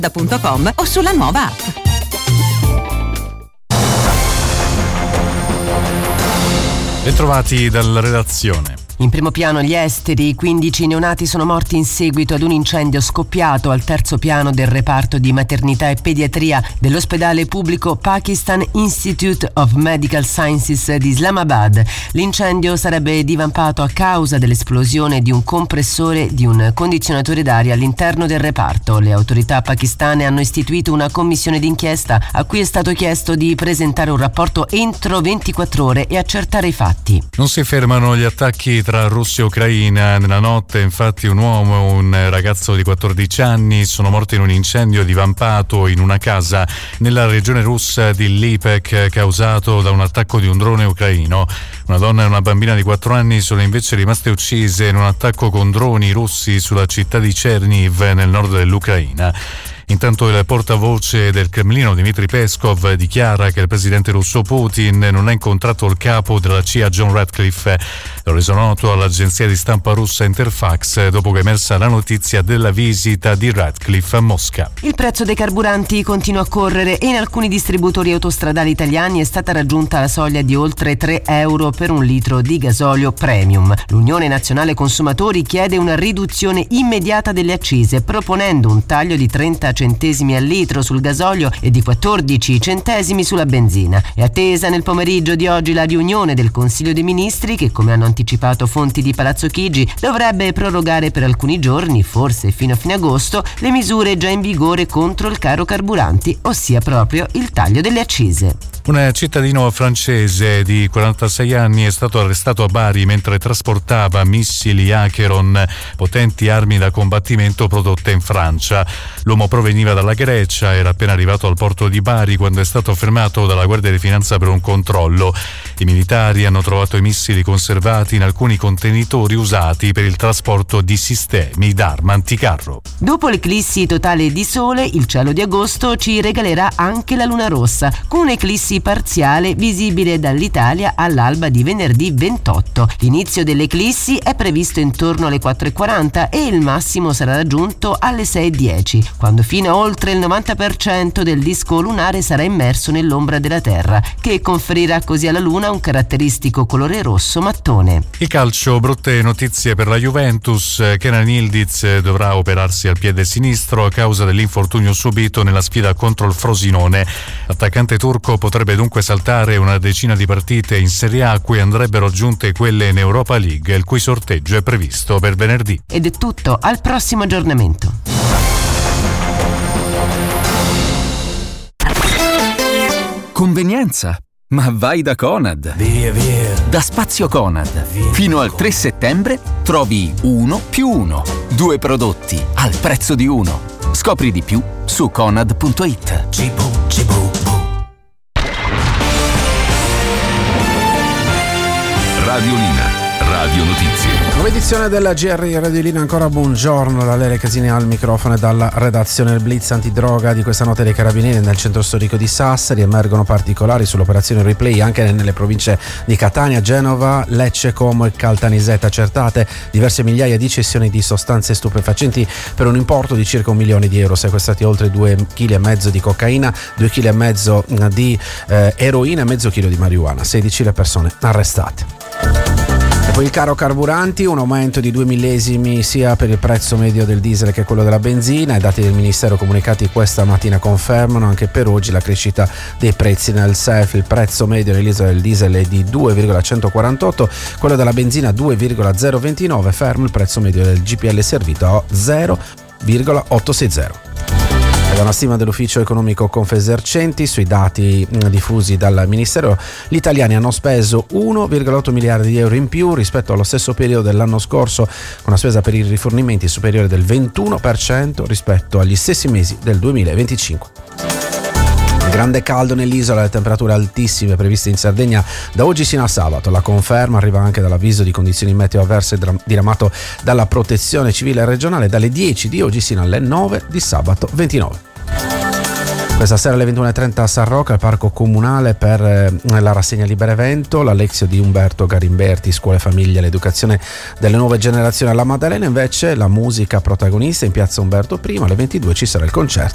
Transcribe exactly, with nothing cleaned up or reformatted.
punto com o sulla nuova app. Bentrovati dalla redazione. In primo piano gli esteri, quindici neonati sono morti in seguito ad un incendio scoppiato al terzo piano del reparto di maternità e pediatria dell'ospedale pubblico Pakistan Institute of Medical Sciences di Islamabad. L'incendio sarebbe divampato a causa dell'esplosione di un compressore di un condizionatore d'aria all'interno del reparto. Le autorità pakistane hanno istituito una commissione d'inchiesta a cui è stato chiesto di presentare un rapporto entro ventiquattro ore e accertare i fatti. Non si fermano gli attacchi tra Russia e Ucraina. Nella notte, infatti, un uomo e un ragazzo di quattordici anni sono morti in un incendio divampato in una casa nella regione russa di Lipetsk, causato da un attacco di un drone ucraino. Una donna e una bambina di quattro anni sono invece rimaste uccise in un attacco con droni russi sulla città di Cherniv, nel nord dell'Ucraina. Intanto il portavoce del Cremlino, Dmitry Peskov, dichiara che il presidente russo Putin non ha incontrato il capo della C I A John Ratcliffe. L'ho reso noto all'agenzia di stampa russa Interfax dopo che è emersa la notizia della visita di Ratcliffe a Mosca. Il prezzo dei carburanti continua a correre e in alcuni distributori autostradali italiani è stata raggiunta la soglia di oltre tre euro per un litro di gasolio premium. L'Unione Nazionale Consumatori chiede una riduzione immediata delle accise, proponendo un taglio di trenta centesimi al litro sul gasolio e di quattordici centesimi sulla benzina. È attesa nel pomeriggio di oggi la riunione del Consiglio dei Ministri che, come hanno anticipato fonti di Palazzo Chigi, dovrebbe prorogare per alcuni giorni, forse fino a fine agosto, le misure già in vigore contro il caro carburanti, ossia proprio il taglio delle accise. Un cittadino francese di quarantasei anni è stato arrestato a Bari mentre trasportava missili Acheron, potenti armi da combattimento prodotte in Francia. L'uomo proveniva dalla Grecia, era appena arrivato al porto di Bari quando è stato fermato dalla Guardia di Finanza per un controllo. I militari hanno trovato i missili conservati in alcuni contenitori usati per il trasporto di sistemi d'arma anticarro. Dopo l'eclissi totale di sole, il cielo di agosto ci regalerà anche la luna rossa, con un'eclissi parziale visibile dall'Italia all'alba di venerdì ventotto. L'inizio dell'eclissi è previsto intorno alle quattro e quaranta e il massimo sarà raggiunto alle sei e dieci, quando fino a oltre il novanta per cento del disco lunare sarà immerso nell'ombra della Terra, che conferirà così alla Luna un caratteristico colore rosso mattone. Il calcio, brutte notizie per la Juventus. Kenan Yildiz dovrà operarsi al piede sinistro a causa dell'infortunio subito nella sfida contro il Frosinone. L'attaccante turco potrebbe dunque saltare una decina di partite in Serie A a cui andrebbero aggiunte quelle in Europa League, il cui sorteggio è previsto per venerdì. Ed è tutto, al prossimo aggiornamento. Convenienza? Ma vai da Conad! Via, via! Da Spazio Conad. Via, Fino al tre settembre trovi uno più uno. Due prodotti al prezzo di uno. Scopri di più su conad punto it. Cibo, cibo, Radiolina, Radio Notizie. Nuova edizione della G R Radiolina, ancora buongiorno da Lele Casini al microfono e dalla redazione. Il blitz antidroga di questa notte dei Carabinieri nel centro storico di Sassari. Emergono particolari sull'operazione Replay anche nelle province di Catania, Genova, Lecce, Como e Caltanissetta. Accertate diverse migliaia di cessioni di sostanze stupefacenti per un importo di circa un milione di euro. Sequestrati oltre due chili e mezzo di cocaina, due chili e mezzo di eh, eroina e mezzo chilo di marijuana. sedici le persone arrestate. E poi il caro carburanti, un aumento di due millesimi sia per il prezzo medio del diesel che quello della benzina. I dati del Ministero comunicati questa mattina confermano anche per oggi la crescita dei prezzi nel S E F. Il prezzo medio nell'isola del diesel è di due virgola centoquarantotto, quello della benzina due virgola zero ventinove, fermo il prezzo medio del G P L servito a zero virgola ottocentosessanta. Da una stima dell'ufficio economico Confesercenti, sui dati diffusi dal Ministero, gli italiani hanno speso uno virgola otto miliardi di euro in più rispetto allo stesso periodo dell'anno scorso, con una spesa per i rifornimenti superiore del ventuno per cento rispetto agli stessi mesi del duemilaventicinque. Grande caldo nell'isola, le temperature altissime previste in Sardegna da oggi sino a sabato. La conferma arriva anche dall'avviso di condizioni meteo avverse diramato dalla Protezione Civile regionale dalle dieci di oggi sino alle nove di sabato ventinove. Questa sera alle ventuno e trenta a San Rocco, al Parco Comunale, per eh, la rassegna Libera Evento, l'Alexio di Umberto Garimberti, Scuole Famiglie, l'educazione delle nuove generazioni alla Maddalena. Invece la musica protagonista in piazza Umberto I, alle ventidue ci sarà il concerto